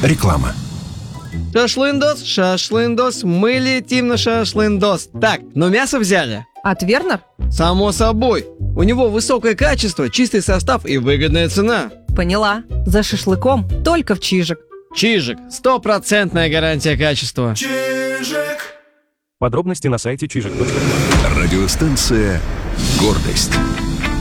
Реклама. Шашлындос, шашлындос, мы летим на шашлындос. Так, но мясо взяли? От Вернер? Само собой. У него высокое качество, чистый состав и выгодная цена. Поняла. За шашлыком только в Чижик. Чижик. 100% гарантия качества. Чижик. Подробности на сайте чижик.ру. Радиостанция «Гордость».